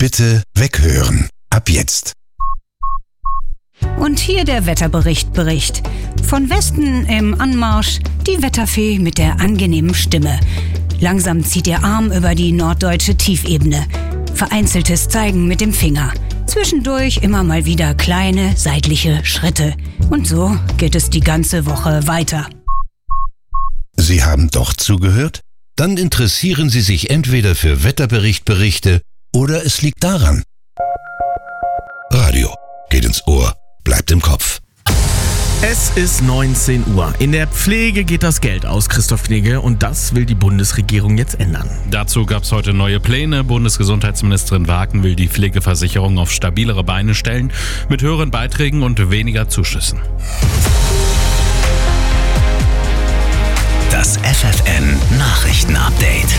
Bitte weghören. Ab jetzt. Und hier der Wetterbericht. Von Westen im Anmarsch die Wetterfee mit der angenehmen Stimme. Langsam zieht ihr Arm über die norddeutsche Tiefebene. Vereinzeltes Zeigen mit dem Finger. Zwischendurch immer mal wieder kleine seitliche Schritte. Und so geht es die ganze Woche weiter. Sie haben doch zugehört? Dann interessieren Sie sich entweder für Wetterberichte oder es liegt daran. Radio geht ins Ohr, bleibt im Kopf. Es ist 19 Uhr. In der Pflege geht das Geld aus, Christoph Knigge, und das will die Bundesregierung jetzt ändern. Dazu gab es heute neue Pläne. Bundesgesundheitsministerin Wagen will die Pflegeversicherung auf stabilere Beine stellen, mit höheren Beiträgen und weniger Zuschüssen. Das FFN-Nachrichten-Update.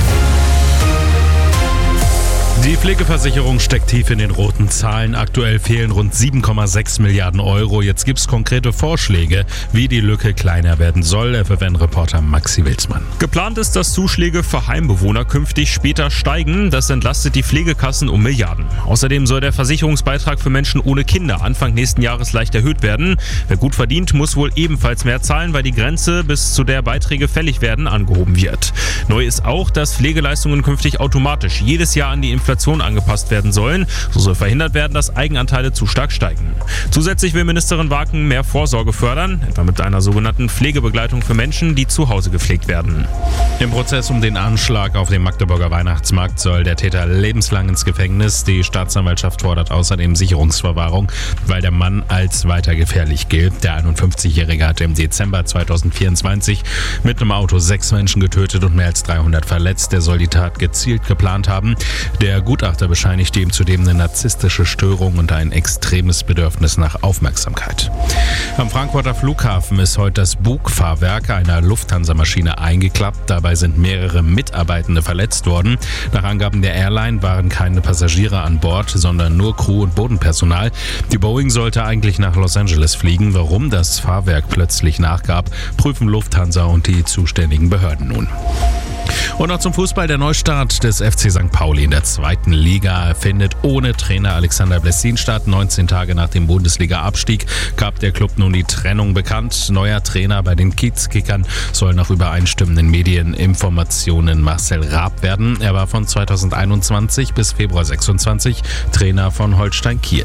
Die Pflegeversicherung steckt tief in den roten Zahlen. Aktuell fehlen rund 7,6 Milliarden Euro. Jetzt gibt es konkrete Vorschläge, wie die Lücke kleiner werden soll. FFN-Reporter Maxi Wilsmann. Geplant ist, dass Zuschläge für Heimbewohner künftig später steigen. Das entlastet die Pflegekassen um Milliarden. Außerdem soll der Versicherungsbeitrag für Menschen ohne Kinder Anfang nächsten Jahres leicht erhöht werden. Wer gut verdient, muss wohl ebenfalls mehr zahlen, weil die Grenze, bis zu der Beiträge fällig werden, angehoben wird. Neu ist auch, dass Pflegeleistungen künftig automatisch jedes Jahr an die Inflation angepasst werden sollen. So soll verhindert werden, dass Eigenanteile zu stark steigen. Zusätzlich will Ministerin Wagen mehr Vorsorge fördern, etwa mit einer sogenannten Pflegebegleitung für Menschen, die zu Hause gepflegt werden. Im Prozess um den Anschlag auf dem Magdeburger Weihnachtsmarkt soll der Täter lebenslang ins Gefängnis. Die Staatsanwaltschaft fordert außerdem Sicherungsverwahrung, weil der Mann als weiter gefährlich gilt. Der 51-Jährige hatte im Dezember 2024 mit einem Auto 6 Menschen getötet und mehr als 300 verletzt. Der soll die Tat gezielt geplant haben. Der Gutachter bescheinigte ihm zudem eine narzisstische Störung und ein extremes Bedürfnis nach Aufmerksamkeit. Am Frankfurter Flughafen ist heute das Bugfahrwerk einer Lufthansa-Maschine eingeklappt. Dabei sind mehrere Mitarbeitende verletzt worden. Nach Angaben der Airline waren keine Passagiere an Bord, sondern nur Crew und Bodenpersonal. Die Boeing sollte eigentlich nach Los Angeles fliegen. Warum das Fahrwerk plötzlich nachgab, prüfen Lufthansa und die zuständigen Behörden nun. Und noch zum Fußball. Der Neustart des FC St. Pauli in der 2. Liga findet ohne Trainer Alexander Blessin statt. 19 Tage nach dem Bundesliga-Abstieg gab der Club nun die Trennung bekannt. Neuer Trainer bei den Kiezkickern soll nach übereinstimmenden Medieninformationen Marcel Raab werden. Er war von 2021 bis Februar 26 Trainer von Holstein Kiel.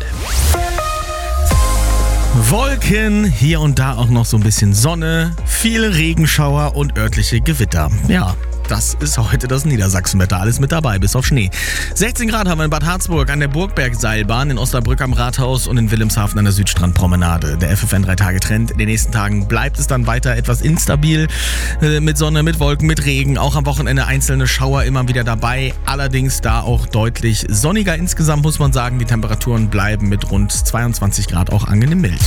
Wolken, hier und da auch noch so ein bisschen Sonne, viele Regenschauer und örtliche Gewitter. Ja, das ist heute das Niedersachsenwetter. Alles mit dabei, bis auf Schnee. 16 Grad haben wir in Bad Harzburg an der Burgbergseilbahn, in Osnabrück am Rathaus und in Wilhelmshaven an der Südstrandpromenade. Der FFN 3-Tage-Trend. In den nächsten Tagen bleibt es dann weiter etwas instabil. Mit Sonne, mit Wolken, mit Regen. Auch am Wochenende einzelne Schauer immer wieder dabei. Allerdings da auch deutlich sonniger insgesamt, muss man sagen. Die Temperaturen bleiben mit rund 22 Grad auch angenehm mild.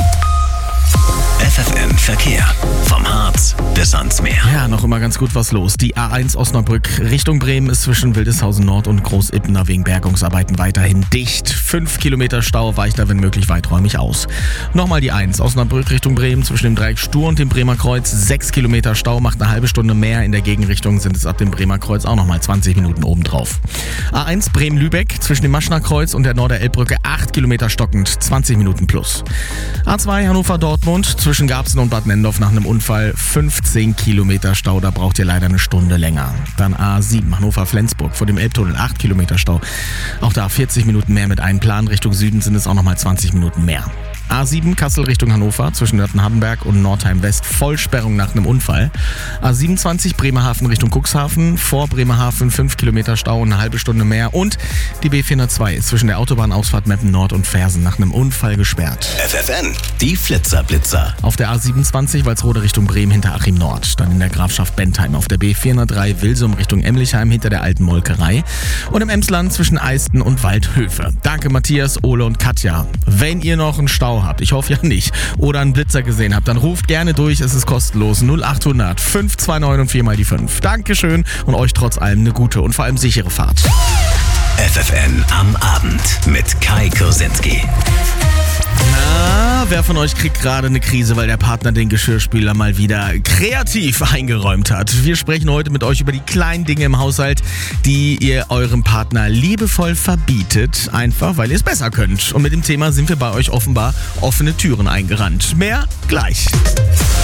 FFN Verkehr. Vom Harz bis ans Meer. Ja, noch immer ganz gut was los. Die A1 Osnabrück Richtung Bremen ist zwischen Wildeshausen Nord und Großippener wegen Bergungsarbeiten weiterhin dicht. 5 Kilometer Stau weicht da wenn möglich weiträumig aus. Nochmal die 1 Osnabrück Richtung Bremen zwischen dem Dreieck Stur und dem Bremer Kreuz. 6 Kilometer Stau, macht eine halbe Stunde mehr. In der Gegenrichtung sind es ab dem Bremer Kreuz auch nochmal 20 Minuten obendrauf. A1 Bremen-Lübeck zwischen dem Maschner Kreuz und der Norder-Elbbrücke 8 Kilometer stockend, 20 Minuten plus. A2 Hannover-Dortmund zwischen Garbsen und Bad Nendorf nach einem Unfall 15 Kilometer Stau, da braucht ihr leider eine Stunde länger. Dann A7 Hannover-Flensburg vor dem Elbtunnel 8 Kilometer Stau. Auch da 40 Minuten mehr mit Einplan. Richtung Süden sind es auch nochmal 20 Minuten mehr. A7 Kassel Richtung Hannover zwischen Nörten-Hardenberg und Nordheim West Vollsperrung nach einem Unfall. A27 Bremerhaven Richtung Cuxhaven vor Bremerhaven 5 Kilometer Stau und eine halbe Stunde mehr. Und die B402 ist zwischen der Autobahnausfahrt Meppen Nord und Fersen nach einem Unfall gesperrt. FFN, die Flitzer-Blitzer. Auf der A27 Walsrode Richtung Bremen hinter Achim Nord. Dann in der Grafschaft Bentheim auf der B403 Wilsum Richtung Emlichheim hinter der alten Molkerei. Und im Emsland zwischen Eisten und Waldhöfe. Danke Matthias, Ole und Katja. Wenn ihr noch einen Stau habt, ich hoffe ja nicht, oder einen Blitzer gesehen habt, dann ruft gerne durch, es ist kostenlos. 0800 529 und 4 mal die 5. Dankeschön und euch trotz allem eine gute und vor allem sichere Fahrt. FFN am Abend mit Kai Kursinski. Wer von euch kriegt gerade eine Krise, weil der Partner den Geschirrspüler mal wieder kreativ eingeräumt hat? Wir sprechen heute mit euch über die kleinen Dinge im Haushalt, die ihr eurem Partner liebevoll verbietet, einfach weil ihr es besser könnt. Und mit dem Thema sind wir bei euch offenbar offene Türen eingerannt. Mehr gleich.